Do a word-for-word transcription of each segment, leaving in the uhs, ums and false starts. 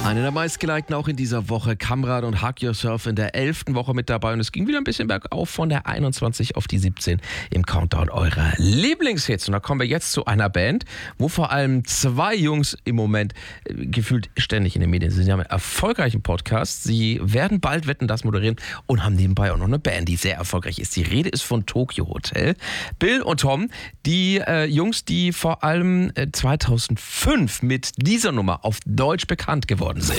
Eine der meistgelikten auch in dieser Woche, Kamrat und Hug Yourself in der elften Woche mit dabei und es ging wieder ein bisschen bergauf von der einundzwanzig auf die siebzehn im Countdown eurer Lieblingshits. Und da kommen wir jetzt zu einer Band, wo vor allem zwei Jungs im Moment äh, gefühlt ständig in den Medien sind. Sie haben einen erfolgreichen Podcast, sie werden bald Wetten, das moderieren und haben nebenbei auch noch eine Band, die sehr erfolgreich ist. Die Rede ist von Tokyo Hotel. Bill und Tom, die äh, Jungs, die vor allem äh, zweitausendfünf mit dieser Nummer auf Deutsch bekannt geworden sind.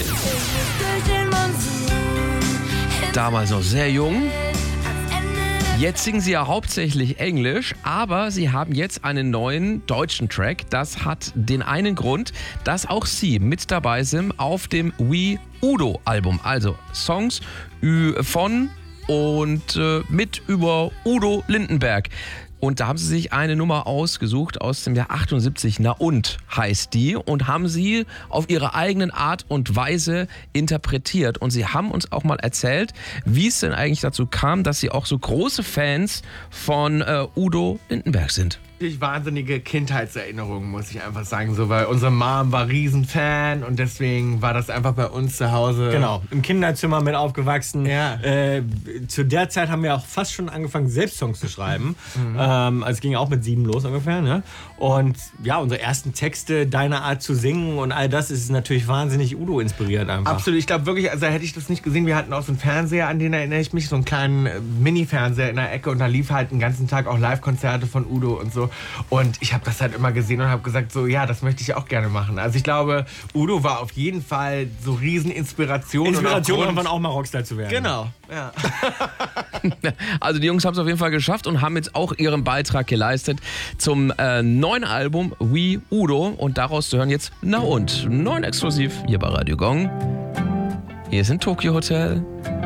Damals noch sehr jung. Jetzt singen sie ja hauptsächlich Englisch, aber sie haben jetzt einen neuen deutschen Track. Das hat den einen Grund, dass auch sie mit dabei sind auf dem We Udo Album. Also Songs von und äh, mit über Udo Lindenberg. Und da haben sie sich eine Nummer ausgesucht aus dem Jahr achtundsiebzig, Na und heißt die, und haben sie auf ihre eigenen Art und Weise interpretiert. Und sie haben uns auch mal erzählt, wie es denn eigentlich dazu kam, dass sie auch so große Fans von äh, Udo Lindenberg sind. Wahnsinnige Kindheitserinnerungen, muss ich einfach sagen, so, weil unsere Mom war Riesenfan und deswegen war das einfach bei uns zu Hause. Genau, im Kinderzimmer mit aufgewachsen. Ja. Äh, zu der Zeit haben wir auch fast schon angefangen, selbst Songs zu schreiben. Mhm. Ähm, also es ging auch mit sieben los ungefähr. Ne? Und ja, unsere ersten Texte, deine Art zu singen und all das ist natürlich wahnsinnig Udo inspiriert einfach. Absolut, ich glaube wirklich, also hätte ich das nicht gesehen, wir hatten auch so einen Fernseher, an den erinnere ich mich, so einen kleinen Mini-Fernseher in der Ecke und da lief halt den ganzen Tag auch Live-Konzerte von Udo und so. Und ich habe das halt immer gesehen und habe gesagt, so ja, das möchte ich auch gerne machen. Also ich glaube, Udo war auf jeden Fall so Rieseninspiration. Inspiration, irgendwann auch mal Rockstar zu werden. Genau, ja. Also die Jungs haben es auf jeden Fall geschafft und haben jetzt auch ihren Beitrag geleistet zum äh, neuen Album We Udo. Und daraus zu hören jetzt Na und, neun exklusiv hier bei Radio Gong. Hier ist ein Tokyo Hotel.